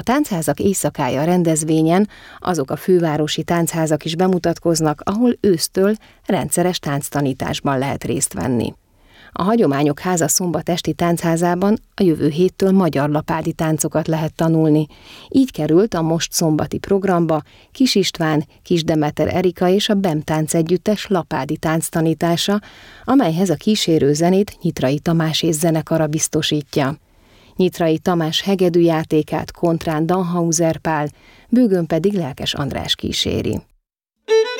Táncházak éjszakája rendezvényen azok a fővárosi táncházak is bemutatkoznak, ahol ősztől rendszeres tánctanításban lehet részt venni. A Hagyományok Háza szombat esti táncházában a jövő héttől magyar lapádi táncokat lehet tanulni. Így került a most szombati programba Kis István, Kis Demeter Erika és a BEM táncegyüttes lapádi tánctanítása, amelyhez a kísérő zenét Nyitrai Tamás és zenekara biztosítja. Nyitrai Tamás hegedűjátékát Kontrán Danhauser Pál, bőgön pedig Lelkes András kíséri.